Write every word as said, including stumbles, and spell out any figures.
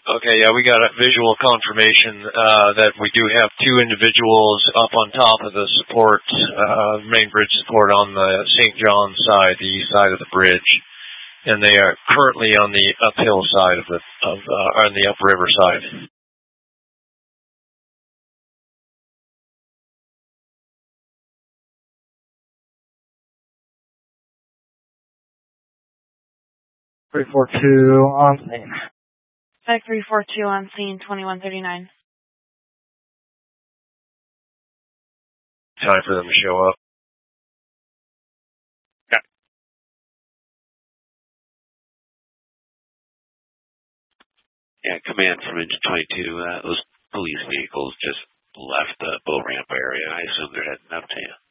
Okay, yeah, we got a visual confirmation uh, that we do have two individuals up on top of the support, uh, main bridge support on the Saint John side, the east side of the bridge, and they are currently on the uphill side of the, of, uh, on the upriver side. three four two on scene. Five three four two on scene, twenty-one thirty-nine. Time for them to show up. Yeah. Yeah, command from Engine twenty-two, uh, those police vehicles just left the boat ramp area. I assume they're heading up to you.